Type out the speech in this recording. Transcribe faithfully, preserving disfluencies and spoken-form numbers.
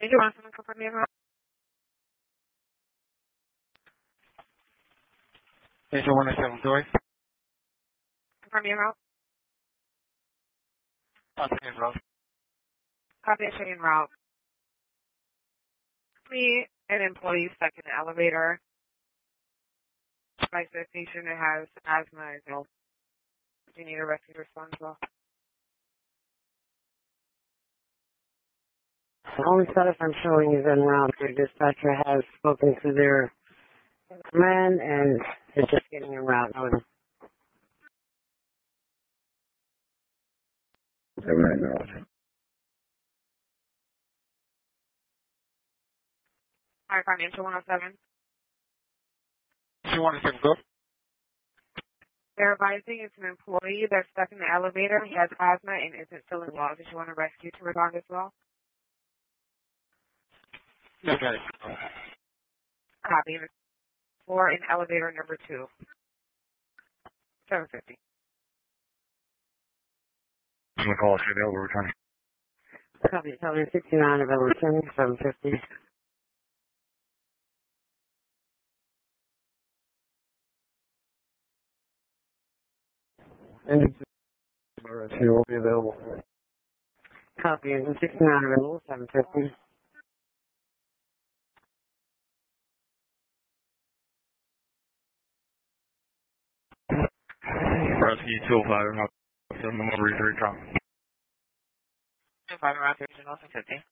Did you want someone to confirm your route? Angel one seven three. Confirm your route? Copy and route. Copy and chain route. Me, an employee stuck in the elevator. By the station that has asthma as well. Do you need a rescue response as well? The only status I'm showing is en route. The dispatcher has spoken to their man and is just getting en route. Over. Alright, financial one oh seven. Angel one seven go. They're advising it's an employee that's stuck in the elevator. He has asthma and isn't feeling well. Did you want a rescue to respond as well? Okay. Copy. Floor in elevator number two. seven fifty. I'm going to call it over return. Copy, copy, sixty-nine available ten, seven fifty. And he will be available. Copy, engine sixty-nine available, seven fifty. Rescue two oh five, seven number three, drop. two five around three, seven fifty.